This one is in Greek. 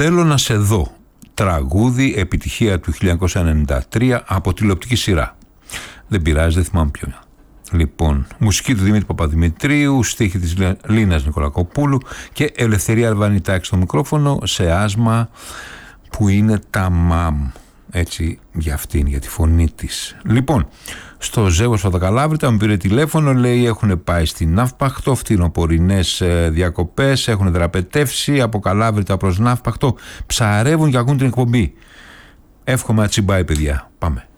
Θέλω να σε δω. Τραγούδι, επιτυχία του 1993 από τηλεοπτική σειρά. Δεν πειράζει, δεν θυμάμαι ποιο. Λοιπόν, μουσική του Δημήτρη Παπαδημητρίου, στίχη της Λίνας Νικολακοπούλου και Ελευθερία Αλβανιτάκη στο μικρόφωνο, σε άσμα που είναι τα μαμ. Έτσι για αυτήν, για τη φωνή της. Λοιπόν, στο Ζεύγος Φωτοκαλάβρητα μου πήρε τηλέφωνο, λέει έχουν πάει στην Ναύπαχτο, φθινοπορεινές διακοπές, έχουν δραπετεύσει από Καλάβρητα προς Ναύπαχτο, ψαρεύουν και ακούν την εκπομπή. Εύχομαι να τσιμπάει, παιδιά. Πάμε.